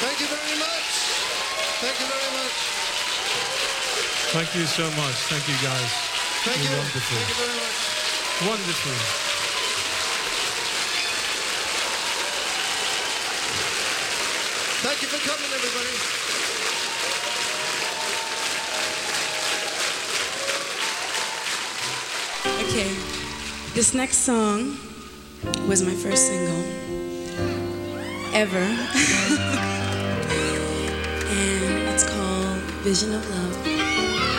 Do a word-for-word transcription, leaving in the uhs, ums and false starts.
Thank you very much. Thank you very much. Thank you so much. Thank you, guys. Thank You're you. wonderful. Thank you very much. Wonderful. Thank you for coming, everybody. Okay, this next song was my first single ever. And it's called Vision of Love.